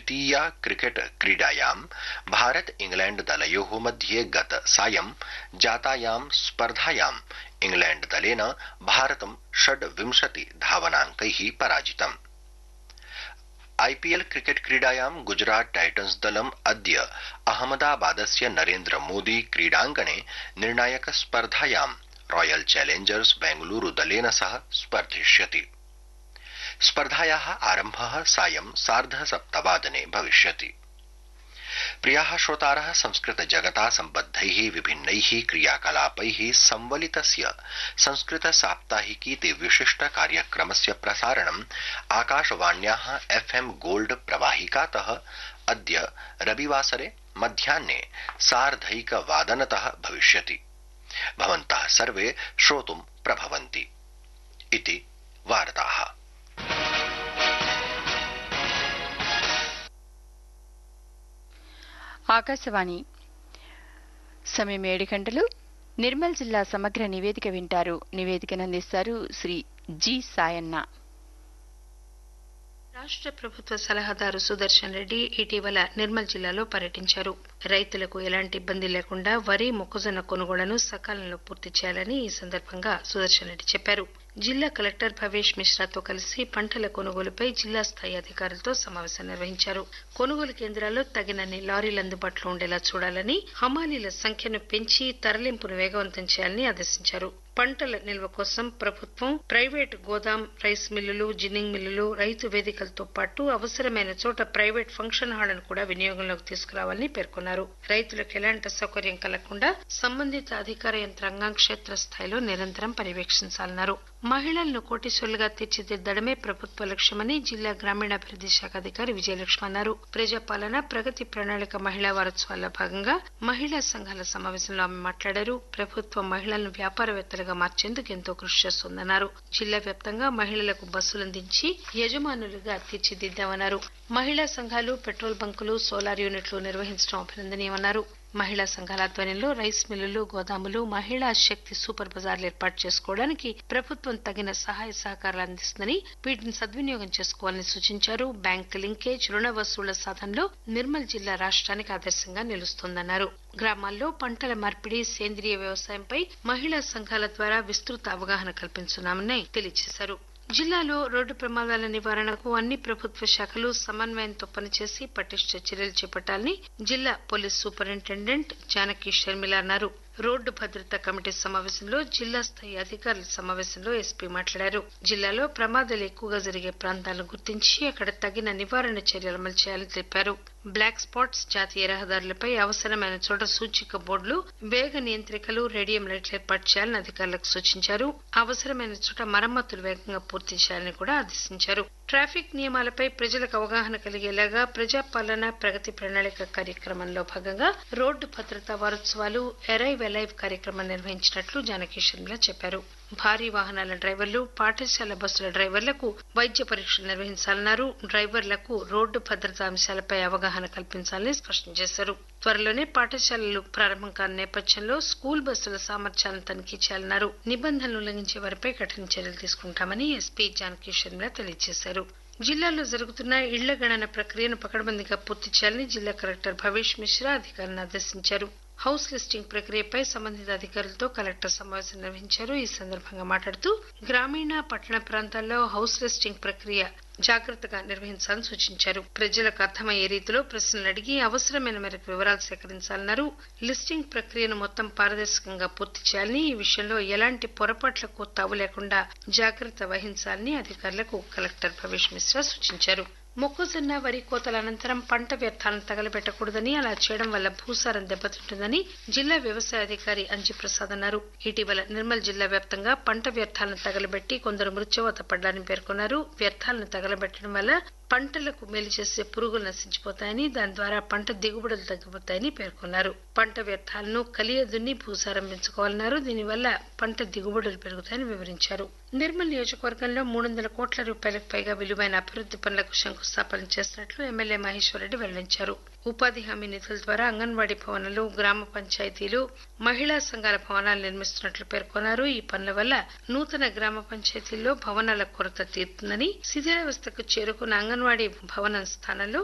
द्वितीया cricket क्रीडायां Bharat England दलयोः मध्ये गत सायं जातायां स्पर्धायां इंग्लैंड दलेन भारतं 26 धावनाङ्कैः पराजितम्। आईपीएल क्रिकेट क्रीडायां गुजरात टाइटन्स दलम् अद्य अहमदाबादस्य नरेन्द्र मोदी क्रीडाङ्गणे निर्णायक स्पर्धायां रॉयल चैलेंजर्स बेंगलुरु दलेन सह स्पर्धिष्यति। स्पर्धायाः आरम्भः सायं 7:30 भविष्यति। प्रियाः श्रोतारः, संस्कृत जगता सम्बद्धैः विभिन्नैः क्रियाकलापैः संवलितस्य संस्कृत साप्ताहिकीति विशिष्ट कार्यक्रमस्य प्रसारणम् आकाशवाण्याः एफएम गोल्ड प्रवाहिकातः अद्य रविवासरे मध्याह्ने 1:30 भविष्यति। भवन्तः सर्वे श्रोतुं प्रभवन्ति इति वार्ताः। ఆకాశవాణి సమయం 7 గంటలు. నిర్మల్ జిల్లా సమగ్ర నివేదిక వింటారు. నివేదికను అందిస్తారు శ్రీ జి సాయన్న. రాష్ట్ర ప్రభుత్వ సలహాదారు సుదర్శన్ రెడ్డి ఇటీవల నిర్మల్ జిల్లాలో పర్యటించారు. రైతులకు ఎలాంటి ఇబ్బంది లేకుండా వరి, మొక్కజొన్న కొనుగోళ్లను సకాలంలో పూర్తి చేయాలని ఈ సందర్భంగా సుదర్శన్ రెడ్డి చెప్పారు. జిల్లా కలెక్టర్ భవేష్ మిశ్రాతో కలిసి పంటల కొనుగోలుపై జిల్లా స్థాయి అధికారులతో సమావేశం నిర్వహించారు. కొనుగోలు కేంద్రాల్లో తగినన్ని లారీలు అందుబాటులో ఉండేలా చూడాలని, హమాలీల సంఖ్యను పెంచి తరలింపును వేగవంతం చేయాలని ఆదేశించారు. పంటల నిల్వ కోసం ప్రభుత్వం, ప్రైవేటు గోదాం, రైస్ మిల్లులు, జిన్నింగ్ మిల్లులు, రైతు వేదికలతో పాటు అవసరమైన చోట ప్రైవేట్ ఫంక్షన్ హాళ్లను కూడా వినియోగంలోకి తీసుకురావాలని పేర్కొన్నారు. రైతులకు ఎలాంటి అసౌకర్యం కలగకుండా సంబంధిత అధికార యంత్రాంగం క్షేత్రస్థాయిలో నిరంతరం పర్యవేక్షించాలన్నారు. మహిళలను కోటీశ్వరులుగా తీర్చిదిద్దడమే ప్రభుత్వ లక్ష్యమని జిల్లా గ్రామీణాభివృద్ది శాఖ అధికారి విజయలక్ష్మి అన్నారు. ప్రజాపాలన ప్రగతి ప్రణాళిక మహిళా వారోత్సవాల్లో భాగంగా మహిళా సంఘాల సమావేశంలో ఆమె మాట్లాడారు. ప్రభుత్వం మహిళలను వ్యాపారవేత్తలుగా మార్చేందుకు ఎంతో కృషి చేస్తోందన్నారు. జిల్లా వ్యాప్తంగా మహిళలకు బస్సులందించి యజమానులుగా తీర్చిదిద్దామన్నారు. మహిళా సంఘాలు పెట్రోల్ బంకులు, సోలార్ యూనిట్లు నిర్వహించడం అభినందనీయమన్నారు. మహిళా సంఘాల ఆధ్వర్యంలో రైస్ మిల్లులు, గోదాములు, మహిళా శక్తి సూపర్ బజార్లు ఏర్పాటు చేసుకోవడానికి ప్రభుత్వం తగిన సహాయ సహకారాలు అందిస్తుందని, వీటిని సద్వినియోగం చేసుకోవాలని సూచించారు. బ్యాంకు లింకేజ్, రుణ వసూళ్ల సాధనలో నిర్మల్ జిల్లా రాష్ట్రానికి ఆదర్శంగా నిలుస్తోందన్నారు. గ్రామాల్లో పంటల మార్పిడి, సేంద్రియ వ్యవసాయంపై మహిళా సంఘాల ద్వారా విస్తృత అవగాహన కల్పించున్నామని తెలియజేశారు. జిల్లాలో రోడ్డు ప్రమాదాల నివారణకు అన్ని ప్రభుత్వ శాఖలు సమన్వయంతో పనిచేసి పటిష్ట చర్యలు చేపట్టాలని జిల్లా పోలీస్ సూపరింటెండెంట్ జానకి షర్మిల అన్నారు. రోడ్డు భద్రతా కమిటీ సమావేశంలో జిల్లా స్థాయి అధికారుల సమావేశంలో ఎస్పీ మాట్లాడారు. జిల్లాలో ప్రమాదాలు ఎక్కువగా జరిగే ప్రాంతాలను గుర్తించి అక్కడ తగిన నివారణ చర్యలు అమలు చేయాలని తెలిపారు. బ్లాక్ స్పాట్స్, జాతీయ రహదారులపై అవసరమైన చోట సూచిక బోర్డులు, వేగ నియంత్రికలు, రేడియం లైట్లు ఏర్పాటు చేయాలని అధికారులకు సూచించారు. అవసరమైన చోట మరమ్మతులు వేగంగా పూర్తి చేయాలని కూడా ఆదేశించారు. ట్రాఫిక్ నియమాలపై ప్రజలకు అవగాహన కలిగేలాగా ప్రజాపాలన ప్రగతి ప్రణాళిక కార్యక్రమంలో భాగంగా రోడ్డు భద్రతా వారోత్సవాలు, అరైవ్ అలైవ్ కార్యక్రమం నిర్వహించినట్లు జానకి షర్మిల చెప్పారు. భారీ వాహనాల డ్రైవర్లు, పాఠశాల బస్సుల డ్రైవర్లకు వైద్య పరీక్షలు నిర్వహించాలన్నారు. డ్రైవర్లకు రోడ్డు భద్రతా అంశాలపై అవగాహన కల్పించాలని స్పష్టం చేశారు. త్వరలోనే పాఠశాలలు ప్రారంభం కాని నేపథ్యంలో స్కూల్ బస్సుల సామర్థ్యాలను తనిఖీ చేయాలన్నారు. నిబంధనలు ఉల్లంఘించే వారిపై కఠిన చర్యలు తీసుకుంటామని ఎస్పీ జానకి షర్మిల తెలియజేశారు. జిల్లాలో జరుగుతున్న ఇళ్ల గణన ప్రక్రియను పకడ్బందీగా పూర్తి చేయాలని జిల్లా కలెక్టర్ భవేష్ మిశ్రా అధికారులను ఆదేశించారు. హౌస్ లిస్టింగ్ ప్రక్రియపై సంబంధిత అధికారులతో కలెక్టర్ సమావేశం నిర్వహించారు. ఈ సందర్భంగా మాట్లాడుతూ గ్రామీణ, పట్టణ ప్రాంతాల్లో హౌస్ లిస్టింగ్ ప్రక్రియ జాగ్రత్తగా నిర్వహించాలని సూచించారు. ప్రజలకు అర్థమయ్యే రీతిలో ప్రశ్నలు అడిగి అవసరమైన మేరకు వివరాలు సేకరించాలన్నారు. లిస్టింగ్ ప్రక్రియను మొత్తం పారదర్శకంగా పూర్తి చేయాలని, ఈ విషయంలో ఎలాంటి పొరపాట్లకు తావు లేకుండా జాగ్రత్త వహించాలని అధికారులకు కలెక్టర్ భవేష్ మిశ్రా సూచించారు. మొక్కజొన్న, వరి కోతల అనంతరం పంట వ్యర్థాలను తగలబెట్టకూడదని, అలా చేయడం వల్ల భూసారం దెబ్బతింటుందని జిల్లా వ్యవసాయ అధికారి అంజిప్రసాద్ అన్నారు. ఇటీవల నిర్మల్ జిల్లా వ్యాప్తంగా పంట వ్యర్థాలను తగలబెట్టి కొందరు మృత్యువాత పడ్డారని పేర్కొన్నారు. వ్యర్థాలను తగలబెట్టడం వల్ల పంటలకు మేలు చేసే పురుగులు నశించిపోతాయని, దాని ద్వారా పంట దిగుబడులు తగ్గిపోతాయని పేర్కొన్నారు. పంట వ్యర్థాలను కలియదున్ని భూసారం పెంచుకోవాలన్నారు. దీనివల్ల పంట దిగుబడులు పెరుగుతాయని వివరించారు. నిర్మల్ నియోజకవర్గంలో 300 కోట్ల రూపాయలకు పైగా విలువైన అభివృద్ది పనులకు శంకుస్థాపన చేసినట్లు ఎమ్మెల్యే మహేశ్వర్ రెడ్డి వెల్లడించారు. ఉపాధి హామీ నిధుల ద్వారా అంగన్వాడీ భవనాలు, గ్రామ పంచాయతీలు, మహిళా సంఘాల భవనాలు నిర్మిస్తున్నట్లు పేర్కొన్నారు. ఈ పనుల వల్ల నూతన గ్రామ పంచాయతీల్లో భవనాల కొరత తీరుతుందని, శిథిలావస్థకు చేరుకున్న అంగన్వాడీ భవనం స్థానంలో